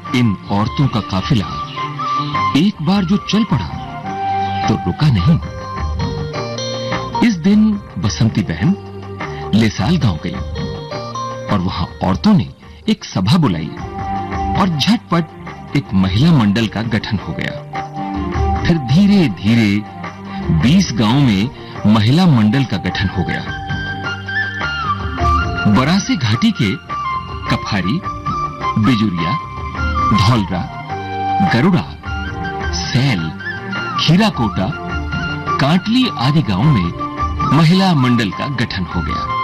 इन औरतों का काफिला एक बार जो चल पड़ा तो रुका नहीं। इस दिन बसंती बहन लेसाल गांव गई और वहां औरतों ने एक सभा बुलाई और झटपट एक महिला मंडल का गठन हो गया। फिर धीरे धीरे 20 गांवों में महिला मंडल का गठन हो गया। बरासे घाटी के कफारी, बिजुरिया, धौलरा, गरुड़ा, सैल, खीराकोटा, कांटली आदि गांवों में महिला मंडल का गठन हो गया।